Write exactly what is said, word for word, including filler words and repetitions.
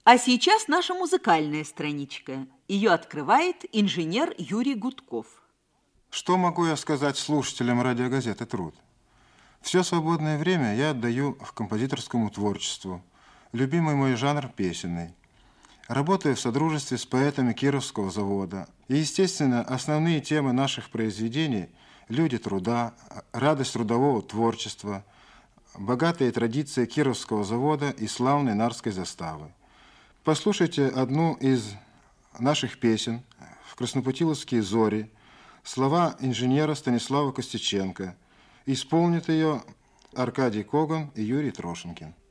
А сейчас наша музыкальная страничка. Ее открывает инженер Юрий Гудков. Что могу я сказать слушателям радиогазеты «Труд»? Все свободное время я отдаю в композиторскому творчеству. Любимый мой жанр – песенный. Работаю в содружестве с поэтами Кировского завода. И, естественно, основные темы наших произведений – люди труда, радость трудового творчества, богатые традиции Кировского завода и славной Нарской заставы. Послушайте одну из наших песен «В краснопутиловские зори», слова инженера Станислава Костюченко. Исполнит ее Аркадий Коган и Юрий Трошенкин.